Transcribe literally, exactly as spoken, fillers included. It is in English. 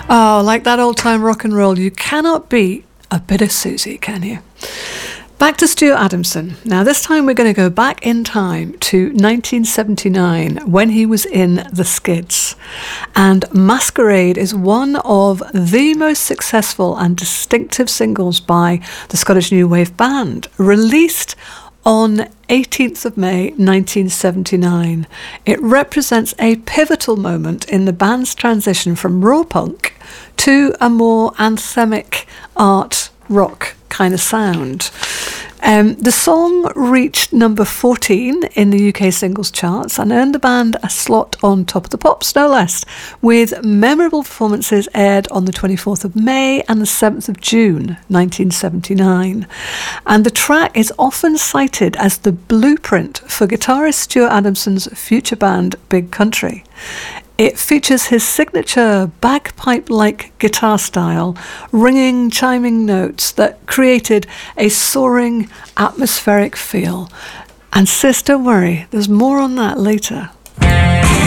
Oh, like that old-time rock and roll, you cannot beat a bit of Susie, can you? Back to Stuart Adamson. Now, this time we're going to go back in time to nineteen seventy-nine when he was in The Skids. And Masquerade is one of the most successful and distinctive singles by the Scottish New Wave Band, released on eighteenth of May nineteen seventy-nine. It represents a pivotal moment in the band's transition from raw punk to a more anthemic art rock kind of sound. Um, the song reached number fourteen in the U K singles charts and earned the band a slot on Top of the Pops, no less, with memorable performances aired on the twenty-fourth of May and the seventh of June nineteen seventy-nine. And the track is often cited as the blueprint for guitarist Stuart Adamson's future band Big Country. It features his signature bagpipe-like guitar style, ringing, chiming notes that created a soaring, atmospheric feel. And sis, don't worry, there's more on that later.